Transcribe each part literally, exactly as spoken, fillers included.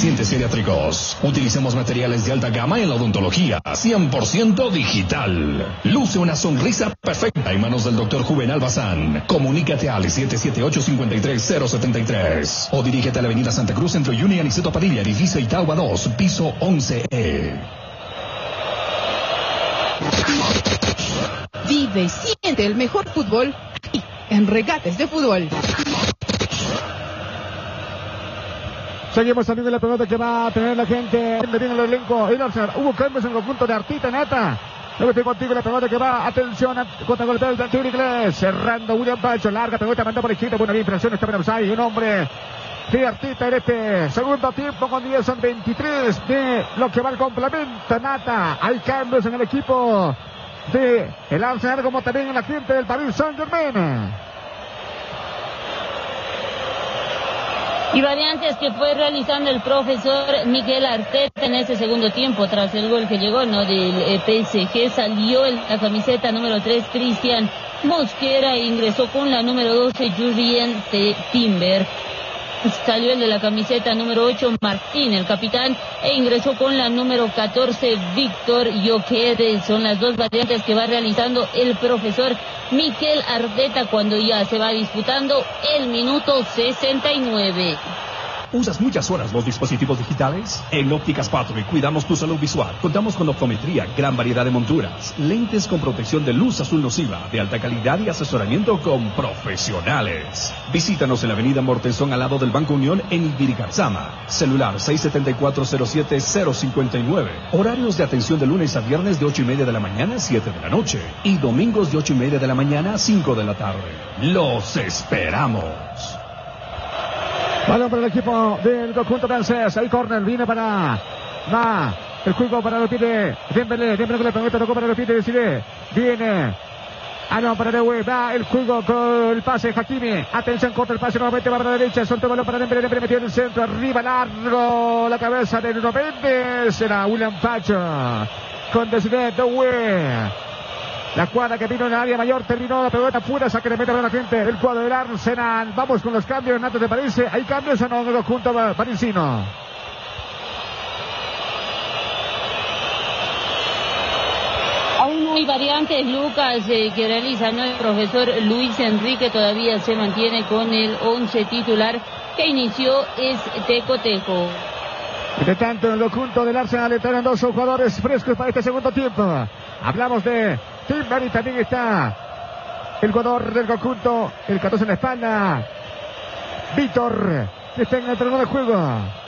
pacientes geriátricos. Utilicemos materiales de alta gama en la odontología, cien por ciento digital. Luce una sonrisa perfecta en manos del doctor Juvenal Bazán. Comunícate al siete siete ocho, cinco tres cero siete tres o dirígete a la avenida Santa Cruz entre Juni y Aniceto Padilla, edificio Itagua dos, piso once E. Vive y siente el mejor fútbol aquí, en Regates de Fútbol. Seguimos saliendo la pelota que va a tener la gente. Viene el elenco. El Arsenal. Hubo cambios en el conjunto de Artita Nata. Luego estoy contigo la pelota que va. Atención. Contra golpeo del tiro inglés. Cerrando William Pacho. Larga pelota. Mandó por izquierda. Buena infracción. Está en offside. Un hombre de Artita en este segundo tiempo. Con diez son veintitrés de lo que va el complemento. Nata. Hay cambios en el equipo de el Arsenal, como también en la gente del Paris Saint-Germain. Y variantes que fue realizando el profesor Mikel Arteta en ese segundo tiempo, tras el gol que llegó, ¿no?, del P S G. Salió el, la camiseta número tres, Cristian Mosquera, e ingresó con la número doce, Jurrien Timber. Salió el de la camiseta número ocho, Martín, el capitán, e ingresó con la número catorce, Víctor Gyökeres. Son las dos variantes que va realizando el profesor Mikel Arteta cuando ya se va disputando el minuto sesenta y nueve. ¿Usas muchas horas los dispositivos digitales? En Ópticas Patrick cuidamos tu salud visual. Contamos con optometría, gran variedad de monturas, lentes con protección de luz azul nociva, de alta calidad y asesoramiento con profesionales. Visítanos en la avenida Mortenzón al lado del Banco Unión en Ibiricarzama. Celular seis siete cuatro cero siete cero cinco nueve. Horarios de atención de lunes a viernes de ocho y media de la mañana a siete de la noche. Y domingos de ocho y media de la mañana a cinco de la tarde. ¡Los esperamos! Balón para el equipo del conjunto francés. Ahí corner, viene para... Va el juego para los pies de Dembélé. Dembélé con la pelota, tocó para los pies de Desiré. Viene... Ah, no, para Dewey. Va el juego con el pase Hakimi. Atención, corta el pase nuevamente, va para la derecha. Soltó el balón para Dembélé. Dembélé metió en el centro. Arriba, largo. La cabeza de Nuno Méndez. Será William Pacho con Desiré Dewey. La cuadra que vino en el área mayor terminó la pelota fuera, saque de meta para la gente. El cuadro del Arsenal. Vamos con los cambios, Nato, ¿te parece? ¿Hay cambios o no en el conjunto parisino? Aún no hay variantes, Lucas, eh, que realiza, ¿no?, el profesor Luis Enrique. Todavía se mantiene con el once titular que inició este cotejo. De tanto, en el conjunto del Arsenal entraron dos jugadores frescos para este segundo tiempo. Hablamos de Timber y también está el jugador del conjunto, el catorce en la espalda, Víctor, que está en el terreno de juego.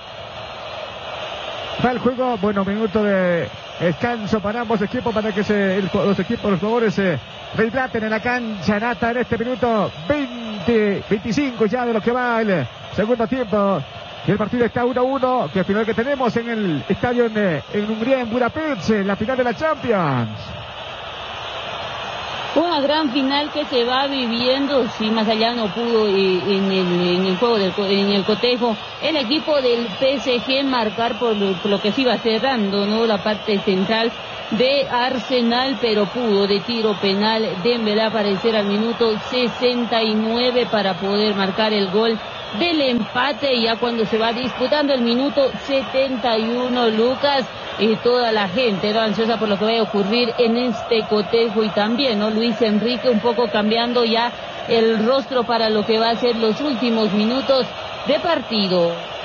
Va el juego, bueno, minuto de descanso para ambos equipos, para que se, el, los equipos, los jugadores se rehidraten en la cancha. Nata, en este minuto veinte, veinticinco ya de lo que va el segundo tiempo. Y el partido está uno a uno, que al final que tenemos en el estadio en, en Hungría, en Budapest, en la final de la Champions. Una gran final que se va viviendo, si más allá no pudo eh, en, el, en el juego, del, en el cotejo, el equipo del P S G marcar por lo, por lo que se iba cerrando, ¿no?, la parte central de Arsenal, pero pudo de tiro penal Dembélé aparecer al minuto sesenta y nueve para poder marcar el gol del empate, ya cuando se va disputando el minuto setenta y uno, Lucas, y toda la gente, ¿no?, ansiosa por lo que vaya a ocurrir en este cotejo, y también, ¿no?, Luis Enrique un poco cambiando ya el rostro para lo que va a ser los últimos minutos de partido.